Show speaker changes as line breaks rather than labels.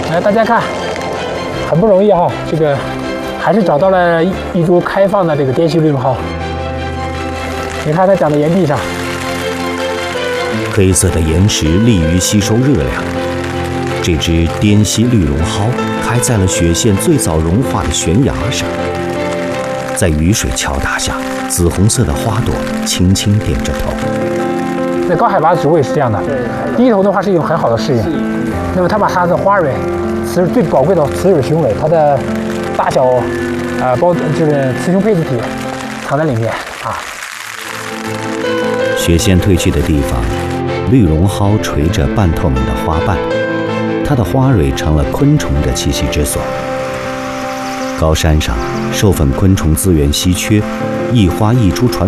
来，大家看，很不容易哈，这个还是找到了一株开放的这个滇西绿绒蒿。你看它长在岩壁上，
黑色的岩石利于吸收热量。这只滇西绿绒蒿开在了雪线最早融化的悬崖上，在雨水敲打下，紫红色的花朵轻轻点着头。
在高海拔的植物也是这样的，低头的话是一种很好的适应。那么它把它的花蕊，最宝贵的雌蕊雄蕊，它的大小就是雌雄配子体藏在里面啊。
雪线退去的地方，绿绒蒿垂着半透明的花瓣，它的花蕊成了昆虫的栖息之所。高山上授粉昆虫资源稀缺，一花一株传